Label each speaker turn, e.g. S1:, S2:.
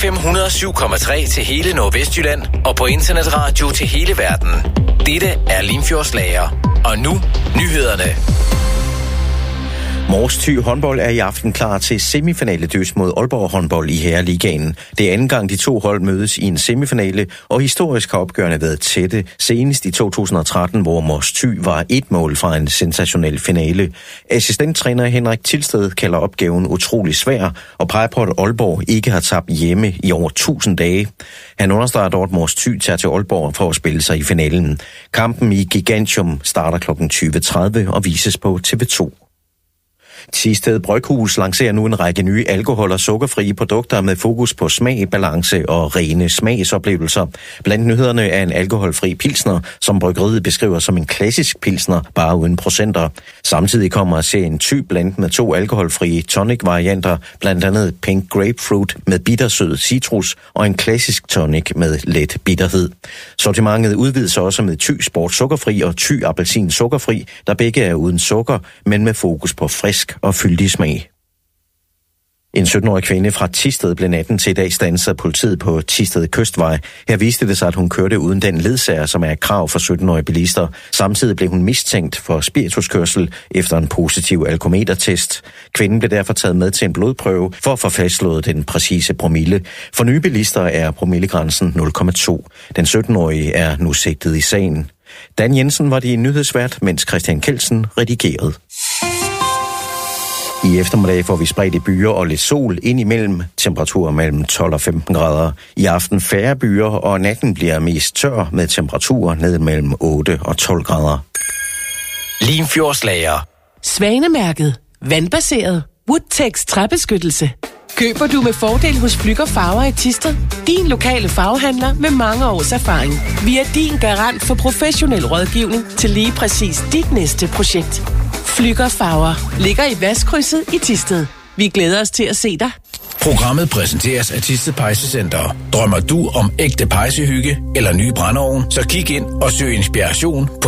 S1: FM 107,3 til hele Nordvestjylland og på internetradio til hele verden. Dette er Limfjordslager. Og nu nyhederne.
S2: Mors Thy håndbold er i aften klar til semifinale-døs mod Aalborg håndbold i Herreligaen. Det er anden gang, de to hold mødes i en semifinale, og historisk har opgørende været tætte, senest i 2013, hvor Mors Thy var 1 mål fra en sensationel finale. Assistenttræner Henrik Tilsted kalder opgaven utrolig svær, og peger på, at Aalborg ikke har tabt hjemme i over 1000 dage. Han understreger dog, at Mors Thy tager til Aalborg for at spille sig i finalen. Kampen i Gigantium starter kl. 20.30 og vises på TV2. Thisted Bryghus lancerer nu en række nye alkohol- og sukkerfrie produkter med fokus på smag, balance og rene smagsoplevelser. Blandt nyhederne er en alkoholfri pilsner, som bryggeriet beskriver som en klassisk pilsner, bare uden procenter. Samtidig kommer serien Thy blandt med 2 alkoholfrie tonic-varianter, blandt andet Pink Grapefruit med bittersød citrus og en klassisk tonic med let bitterhed. Sortimentet udvides også med Thy Sport sukkerfri og Thy Appelsin sukkerfri, der begge er uden sukker, men med fokus på frisk og fyldig smag. En 17-årig kvinde fra Thisted blev natten til i dag standset af politiet på Thisted Kystvej. Her viste det sig, at hun kørte uden den ledsager, som er et krav for 17-årige bilister. Samtidig blev hun mistænkt for spirituskørsel efter en positiv alkometertest. Kvinden blev derfor taget med til en blodprøve for at få fastslået den præcise promille. For nye bilister er promillegrænsen 0,2. Den 17-årige er nu sigtet i sagen. Dan Jensen var de nyhedsvært, mens Christian Kelsen redigerede. I eftermiddag får vi spredt i byer og lidt sol ind imellem, temperaturer mellem 12 og 15 grader. I aften færre byer, og natten bliver mest tør med temperaturer ned mellem 8 og 12 grader.
S1: Limfjordslager.
S3: Svanemærket. Vandbaseret. Woodtex træbeskyttelse. Køber du med fordel hos Flügger Farver i Thisted? Din lokale farvehandler med mange års erfaring. Vi er din garant for professionel rådgivning til lige præcis dit næste projekt. Flügger Farver ligger i Vestkrydset i Thisted. Vi glæder os til at se dig.
S1: Programmet præsenteres af Thisted Pejsecenter. Drømmer du om ægte pejsehygge eller ny brændeovn, så kig ind og søg inspiration på